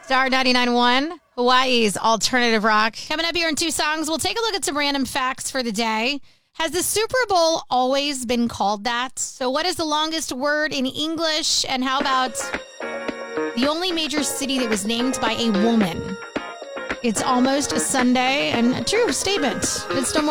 Star 99.1, Hawaii's alternative rock. Coming up here in 2 songs, we'll take a look at some random facts for the day. Has the Super Bowl always been called that? So what is the longest word in English? And how about the only major city that was named by a woman? It's almost a Sunday, and a true statement. It's no more